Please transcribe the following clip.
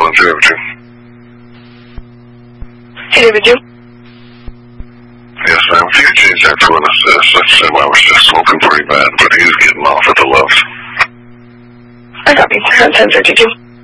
1032. Hey, David Jim? Yes, ma'am. If you could change that to an assist. Let's say I was just smoking pretty bad, but he's getting off at the left. I copy. 1032.